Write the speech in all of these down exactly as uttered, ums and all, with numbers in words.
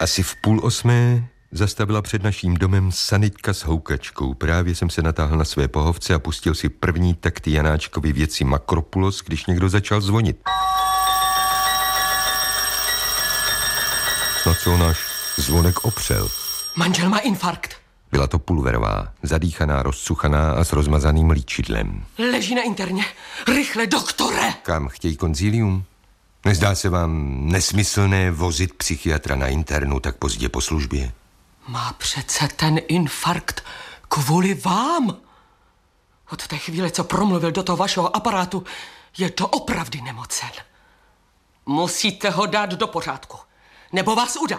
Asi v půl osmé zastavila před naším domem sanitka s houkačkou. Právě jsem se natáhl na své pohovce a pustil si první takty Janáčkovy věci Makropulos, když někdo začal zvonit. Snad se o náš zvonek opřel. Manžel má infarkt. Byla to Pulverová, zadýchaná, rozcuchaná a s rozmazaným líčidlem. Leží na interně. Rychle, doktore! Kam, chtějí konzílium? Nezdá se vám nesmyslné vozit psychiatra na internu tak pozdě po službě? Má přece ten infarkt kvůli vám. Od té chvíle, co promluvil do toho vašeho aparátu, je to opravdu nemocen. Musíte ho dát do pořádku, nebo vás udá.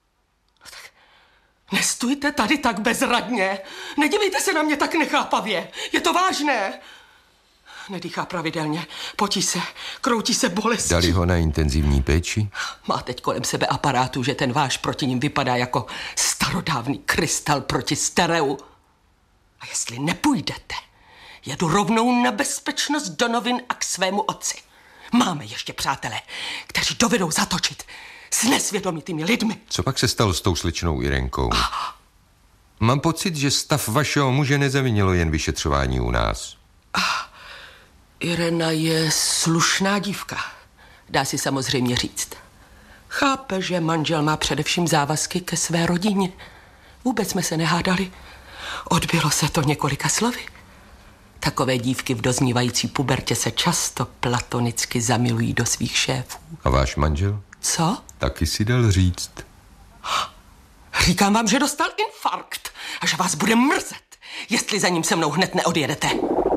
Nestůjte tady tak bezradně. Nedívejte se na mě tak nechápavě. Je to vážné. Nedýchá pravidelně, potí se, kroutí se bolestí. Dali ho na intenzivní péči? Má teď kolem sebe aparátu, že ten váš proti ním vypadá jako starodávný krystal proti stereu. A jestli nepůjdete, jedu rovnou na bezpečnost do novin a k svému otci. Máme ještě přátelé, kteří dovedou zatočit s nesvědomitými lidmi. Co pak se stalo s tou slečnou Irenkou? Ah. Mám pocit, že stav vašeho muže nezavinilo jen vyšetřování u nás. Ah. Irena je slušná dívka, dá si samozřejmě říct. Chápe, že manžel má především závazky ke své rodině. Vůbec jsme se nehádali. Odbylo se to několika slovy. Takové dívky v doznívající pubertě se často platonicky zamilují do svých šéfů. A váš manžel? Co? Taky si dal říct. Říkám vám, že dostal infarkt a že vás bude mrzet, jestli za ním se mnou hned neodjedete.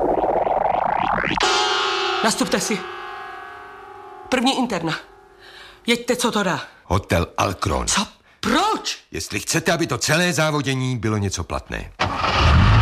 Nastupte si. První interna. Jeďte, co to dá. Hotel Alkron. Co? Proč? Jestli chcete, aby to celé závodění bylo něco platné.